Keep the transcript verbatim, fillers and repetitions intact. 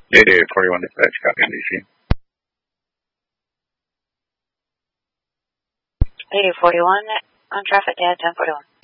eighty-eight forty-one dispatch, copy on D C. eighty forty-one on traffic, data ten forty-one.